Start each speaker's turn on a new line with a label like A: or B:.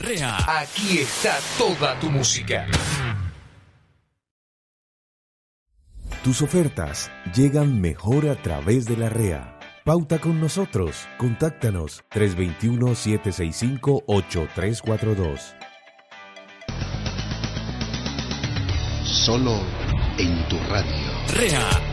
A: REA.
B: Aquí está toda tu música.
C: Tus ofertas llegan mejor a través de la REA. Pauta con nosotros. Contáctanos 321-765-8342.
D: Solo en tu radio.
A: REA.